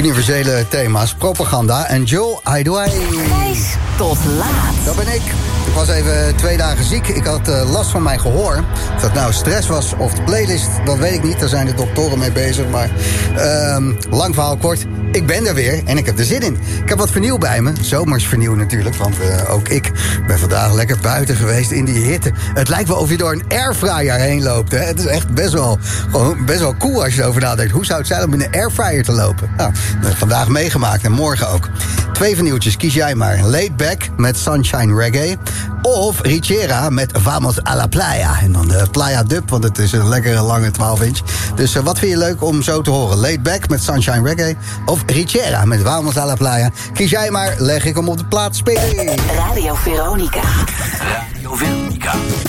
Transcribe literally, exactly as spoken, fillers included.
Universele thema's, propaganda en Joel Idway. Gijs tot laat. Dat ben ik. Ik was even twee dagen ziek. Ik had uh, last van mijn gehoor. Of dat nou stress was of de playlist, dat weet ik niet. Daar zijn de doktoren mee bezig. Maar uh, lang verhaal kort. Ik ben er weer en ik heb er zin in. Ik heb wat vernieuw bij me. Zomers vernieuw natuurlijk. Want uh, ook ik ben vandaag lekker buiten geweest in die hitte. Het lijkt wel of je door een airfryer heen loopt. Hè? Het is echt best wel, best wel cool als je erover nadenkt. Hoe zou het zijn om in een airfryer te lopen? Nou, vandaag meegemaakt en morgen ook. Twee vernieuwtjes, kies jij maar. Laid Back met Sunshine Reggae. Of Richera met Vamos a la Playa. En dan de Playa Dub, want het is een lekkere lange twaalf inch. Dus uh, wat vind je leuk om zo te horen? Laid Back met Sunshine Reggae. Of Richera met Vamos a la Playa. Kies jij maar, leg ik hem op de plaat spelen. Radio Veronica. Radio Veronica.